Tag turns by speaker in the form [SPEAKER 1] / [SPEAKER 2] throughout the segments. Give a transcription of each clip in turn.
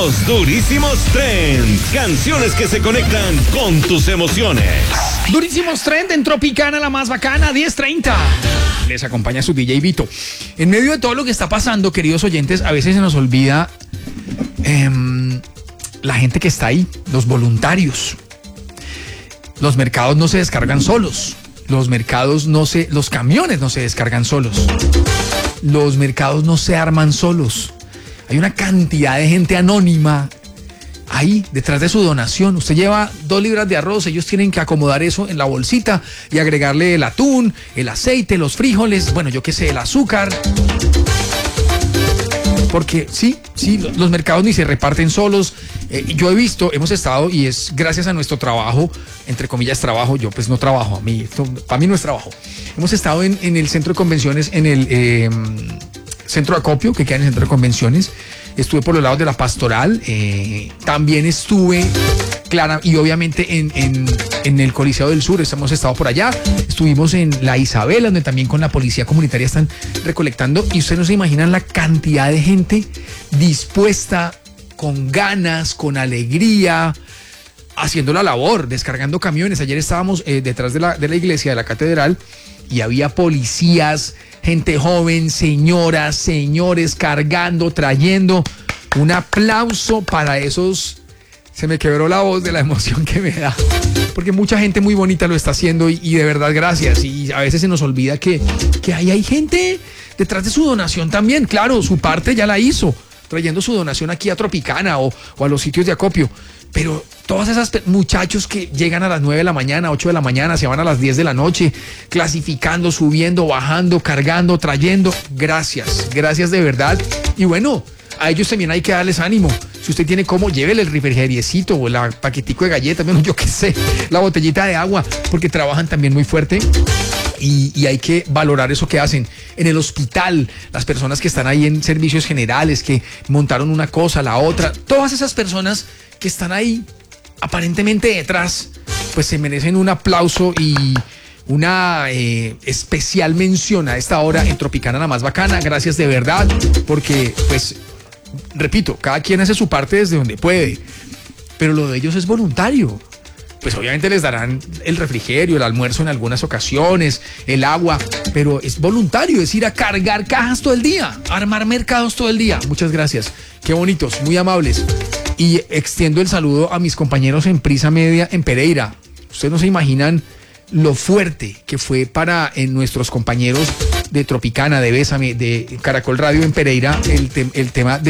[SPEAKER 1] Los durísimos trends. Canciones que se conectan con tus emociones.
[SPEAKER 2] Durísimos trend en Tropicana, la más bacana, 10:30. Les acompaña su DJ Vito. En medio de todo lo que está pasando, queridos oyentes, a veces se nos olvida la gente que está ahí, los voluntarios. Los mercados no se descargan solos. Los camiones no se descargan solos. Los mercados no se arman solos. Hay una cantidad de gente anónima ahí detrás de su donación. Usted lleva 2 libras de arroz, ellos tienen que acomodar eso en la bolsita y agregarle el atún, el aceite, los frijoles, bueno, yo qué sé, el azúcar. Porque sí, los mercados ni se reparten solos. Yo he visto, hemos estado, y es gracias a nuestro trabajo, entre comillas trabajo, yo pues no trabajo, para mí no es trabajo. Hemos estado en el centro de convenciones, en el centro de acopio que queda en el centro de convenciones. Estuve por los lados de la Pastoral, también estuve, Clara, y obviamente en el Coliseo del Sur, hemos estado por allá. Estuvimos en la Isabela, donde también con la policía comunitaria están recolectando, y ustedes no se imaginan la cantidad de gente dispuesta, con ganas, con alegría, haciendo la labor, descargando camiones. Ayer estábamos detrás de la iglesia de la catedral y había policías, gente joven, señoras, señores, cargando, trayendo. Un aplauso para esos. Se me quebró la voz de la emoción que me da, porque mucha gente muy bonita lo está haciendo y de verdad gracias. Y a veces se nos olvida que ahí hay gente detrás de su donación también. Claro, su parte ya la hizo, trayendo su donación aquí a Tropicana o a los sitios de acopio. Pero todas esas muchachos que llegan a las 9 de la mañana, 8 de la mañana, se van a las 10 de la noche, clasificando, subiendo, bajando, cargando, trayendo. Gracias de verdad. Y bueno, a ellos también hay que darles ánimo. Si usted tiene cómo, llévele el refrigeriecito o el paquetico de galletas, bueno, yo qué sé, la botellita de agua, porque trabajan también muy fuerte. Y hay que valorar eso que hacen. En el hospital, las personas que están ahí en servicios generales, que montaron una cosa, la otra, todas esas personas que están ahí aparentemente detrás, pues se merecen un aplauso y una especial mención a esta hora en Tropicana, la más bacana. Gracias de verdad, porque pues, repito, cada quien hace su parte desde donde puede, pero lo de ellos es voluntario. Pues obviamente les darán el refrigerio, el almuerzo en algunas ocasiones, el agua, pero es voluntario, es ir a cargar cajas todo el día, armar mercados todo el día. Muchas gracias, qué bonitos, muy amables. Y extiendo el saludo a mis compañeros en Prisa Media en Pereira. Ustedes no se imaginan lo fuerte que fue para nuestros compañeros de Tropicana, de Bésame, de Caracol Radio en Pereira, el tema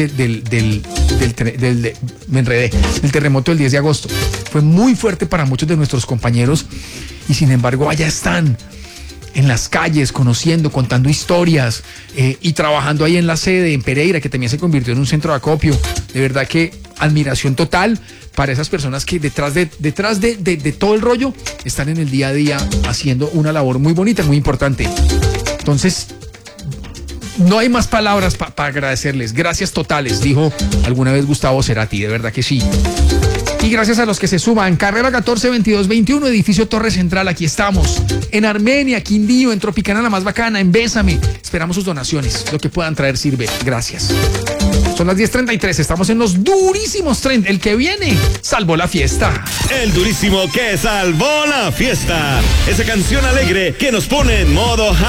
[SPEAKER 2] me enredé, del terremoto del 10 de agosto. Fue muy fuerte para muchos de nuestros compañeros y sin embargo allá están en las calles, conociendo, contando historias y trabajando ahí en la sede en Pereira, que también se convirtió en un centro de acopio. De verdad que admiración total para esas personas que detrás de todo el rollo están en el día a día haciendo una labor muy bonita, muy importante. Entonces, no hay más palabras para agradecerles. Gracias totales, dijo alguna vez Gustavo Cerati, de verdad que sí. Y gracias a los que se suman. Carrera 14 22 21, edificio Torre Central. Aquí estamos. En Armenia, Quindío, en Tropicana, la más bacana, en Bésame. Esperamos sus donaciones. Lo que puedan traer sirve. Gracias. Son las 10:33. Estamos en los durísimos trend. El que viene salvó la fiesta.
[SPEAKER 1] El durísimo que salvó la fiesta. Esa canción alegre que nos pone en modo